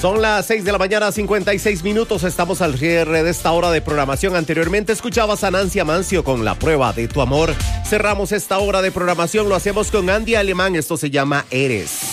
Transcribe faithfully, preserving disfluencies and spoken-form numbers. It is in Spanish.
Son las seis de la mañana, cincuenta y seis minutos. Estamos al cierre de esta hora de programación. Anteriormente escuchabas a Nancy Amancio con La Prueba de tu Amor. Cerramos esta hora de programación. Lo hacemos con Andy Alemán. Esto se llama Eres.